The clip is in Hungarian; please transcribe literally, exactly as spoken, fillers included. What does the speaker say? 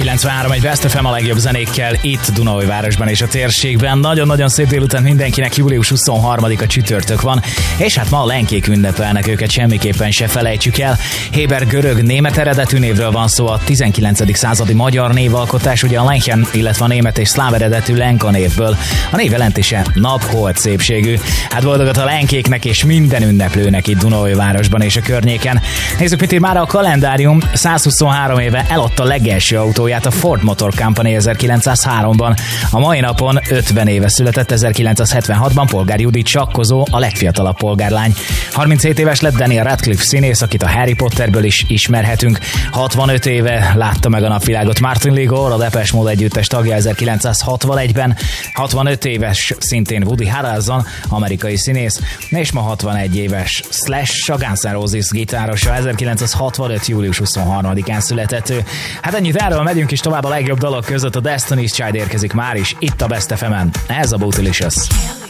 kilencvenhárom egy Best ef em a legjobb zenékkel itt Dunaújvárosban és a térségben. Nagyon-nagyon szép délután mindenkinek, július huszonharmadika csütörtök van, és hát ma a lenkék ünnepelnek, őket semmiképpen se felejtsük el. Héber görög német eredetű névről van szó, a tizenkilencedik századi magyar névalkotás, ugye a Lenchen, illetve a német és szláv eredetű Lenka névből. A név jelentése nap, hold, szépségű. Hát boldogat a lenkéknek és minden ünneplőnek itt Dunaújvárosban és a környéken. Nézzük, mit ír már a kalendárium. százhuszonhárom éve eladta legelső autóját a Ford Motor Company ezerkilencszázháromban. A mai napon ötven éve született ezerkilencszázhetvenhatban Polgár Judit sakkozó, a legfiatalabb polgárlány. harminchét éves lett Daniel Radcliffe színész, akit a Harry Potterből is ismerhetünk. hatvanöt éve látta meg a napvilágot Martin Lee Gore, a Depeche Mode együttes tagja ezerkilencszázhatvanegyben. hatvanöt éves szintén Woody Harrelson, amerikai színész, és ma hatvanegy éves Slash, a Guns N' Roses gitárosa, ezerkilencszázhatvanöt július huszonharmadikán született ő. Hát ennyit erről, megyünk is tovább a legjobb dalok között. A Destiny's Child érkezik már is itt a Best ef emen. Ez a Bootylicious.